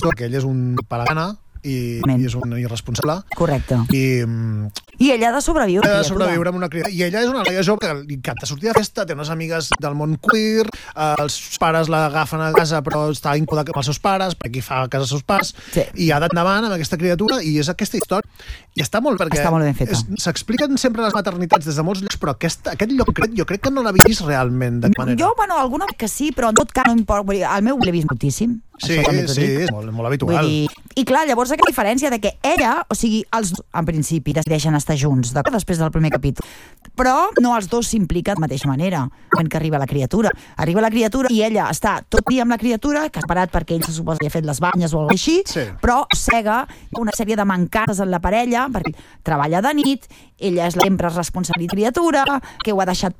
que ell és un palagana i és un irresponsable. Correcte. I ella ha de sobreviure. Ha de sobreviure amb una criatura. I ella és una noia jove que li encanta sortir de festa, té unes amigues del món queer, els pares l'agafen a casa però està incòmoda amb els seus pares, perquè fa a casa els seus pares, i ha d'endavant amb aquesta criatura, i és aquesta història. I està molt, perquè està molt ben feta. S'expliquen sempre les maternitats des de molts llocs, però aquest lloc jo crec que no l'ha vist realment de manera. Jo, alguna que sí, però en tot cas no importa. El meu l'he vist moltíssim. Sí, és molt habitual. I clar, llavors aquesta diferència de que ella, o sigui, els dos, en principi, decideixen estar junts, després del primer capítol, però no els dos s'impliquen de la mateixa manera, quan que arriba la criatura. Arriba la criatura i ella està tot dia amb la criatura, que ha esperat perquè ell se suposa que ha fet les banyes o alguna cosa així, però cega una sèrie de mancances en la parella, perquè treballa de nit, ella és sempre responsable de la criatura, que ho ha deixat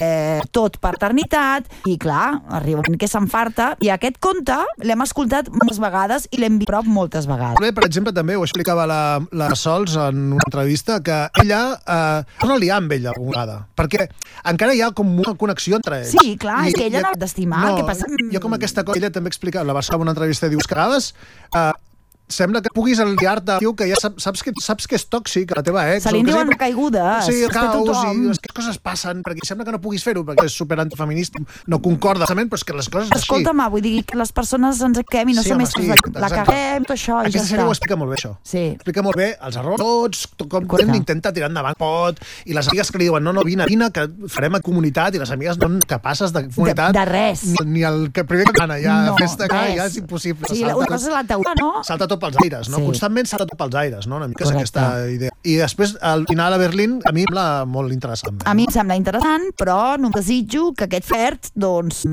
tot per eternitat, i clar, arriba que s'enfarta, i aquest conte l'hem escoltat moltes vegades i l'hem vist prop moltes vegades. Bé, per exemple, també ho explicava la Sols en una entrevista, que ella no li ha amb ella alguna vegada, perquè encara hi ha com una connexió entre ells. Sí, clar, és que ella no l'ha d'estimar. Jo com aquesta cosa, ella també explicava, la Barça en una entrevista, dius que a vegades sembla que puguis aliar-te que ja saps que és tòxic a la teva ex. Se li diuen caigudes. Sí, caus, i les coses passen, perquè sembla que no puguis fer-ho, perquè és superantifeminista, no concorda, però és que les coses així. Escolta'm, vull dir que les persones ens quedem i no som més la caguem, tot això, i ja està. Aquesta sèrie ho explica molt bé, això. Explica molt bé els errors, com ell intenta tirar endavant pot, i les amigues que li diuen, no, vine, que farem a comunitat, i les amigues no capaces de comunitat. De res. Ni el primer que gana, ja a festa, ja és impossible. Sí, una cosa és la teula, no? Salta tot pels aires, no? Constantment salta tot pels aires, no? Una mica és aquesta idea. I després, al final a Berlín, a mi em sembla molt interessant. A mi em sembla interessant, però no desitjo que aquest fert, doncs...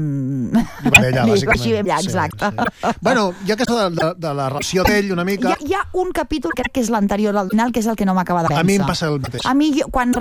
Li vagi bé allà, exacte. Bueno, hi ha aquesta de la relació d'ell una mica... Hi ha un capítol, crec que és l'anterior al final, que és el que no m'acaba de pensar. A mi em passa el mateix. A mi, quan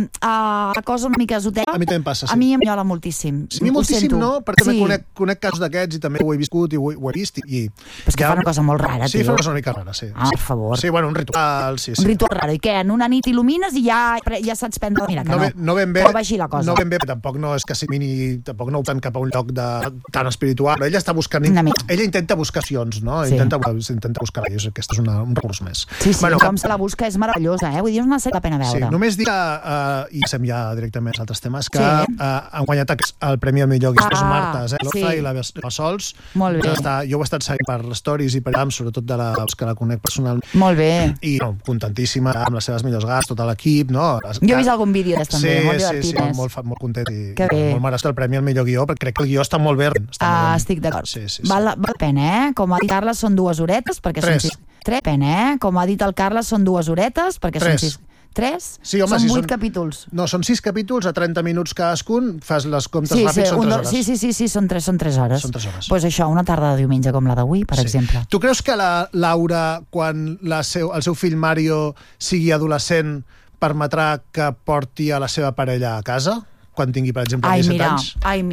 la cosa una mica esotèrica... A mi també em passa, sí. A mi em viola moltíssim. A mi moltíssim no, perquè conec casos d'aquests i també ho he viscut i ho he vist. Però és que fa una cosa molt rara, tio. Sí, fa una cosa una mica rara, sí. Per favor. Sí, bueno, un ritual, sí. Un ritual raro. I què? En una nit il·lumines i ja saps prendre... Mira, que no ben bé. Però vagi la cosa. No ben bé, tampoc no és que tampoc no ho tant cap a un lloc tan espiritual. Però ella està buscant... Ella intenta buscar accions, no? Intenta buscar la Aquest és un recurs més. Sí, com se la busca és meravellosa, Vull dir, és una sèrie la pena veure. Sí, només dir i passem ja directament als altres temes, que han guanyat el Premi al millor guió Martes, l'Ofa i la Sols. Molt bé. Jo ho he estat seguint per les stories i per sobretot de les que la conec personalment. Molt bé. I contentíssima amb les seves millors gasts, tot l'equip, no? Jo he vist algun vídeo també, molt divertit. Sí, molt content i molt mereixut el Premi al millor guió, perquè crec que el guió està molt bé. Estic d'acord. Val la pena, Com ha dit Carles, són 2 horetes, perquè són 6. Com ha dit el Carles, són 2 horetes, perquè són 6. 3? Sí, home, són 8 capítols. No, són 6 capítols a 30 minuts cadascun, fas les comptes ràpids, són 3 hores. Sí, són 3 hores. Són 3 hores. Doncs això, una tarda de diumenge com la d'avui, per exemple. Tu creus que la Laura, quan el seu fill Mario sigui adolescent, permetrà que porti a la seva parella a casa? Quan tingui, per exemple, 17 anys?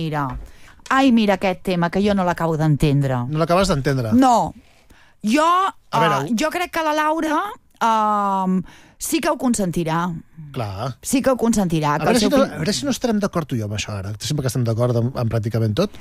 Ai, mira aquest tema, que jo no l'acabo d'entendre. No l'acabes d'entendre? No. Jo crec que la Laura sí que ho consentirà. Clar. Sí que ho consentirà. A veure si no estarem d'acord tu i jo amb això ara. Sempre que estem d'acord amb pràcticament tot.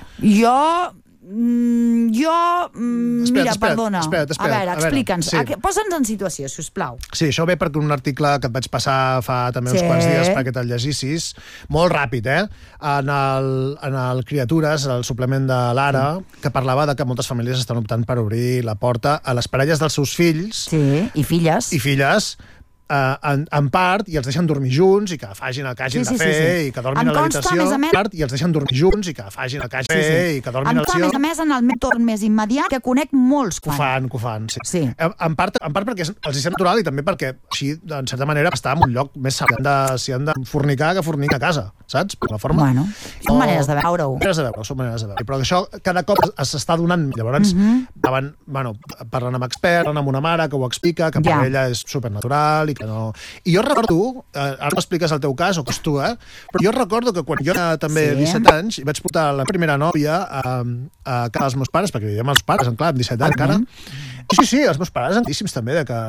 Mira, perdona. Espera't. A veure, explica'ns. Posa'ns en situació, sisplau. Sí, això ve perquè un article que et vaig passar fa també uns quants dies perquè te'l llegissis. Molt ràpid, En el Criatures, el suplement de l'Ara, que parlava de que moltes famílies estan optant per obrir la porta a les parelles dels seus fills. Sí, i filles. En part, i els deixen dormir junts i que facin el que hagin de fer i que dormin a l'habitació. En part, i els deixen dormir junts i que facin el que hagin de fer i que dormin a l'habitació. A més, en el entorn més immediat, que conec molts que ho fan, sí. En part perquè els és natural i també perquè així, en certa manera, està en un lloc més sa. Si han de fornicar, que fornicar a casa, saps? Per la forma. Bueno, són maneres de veure-ho. Són maneres de veure. Però això cada cop s'està donant. Llavors, parlant amb experts, parlant amb una mare que ho explica, que per ella és supernatural i que no... I jo recordo, ara m'expliques el teu cas, o que és tu, però jo recordo que quan jo era també 17 anys i vaig portar la meva nòvia a casa dels meus pares, perquè vivia amb els pares, clar, amb 17 anys encara. Sí, els meus pares, antíssims també, de que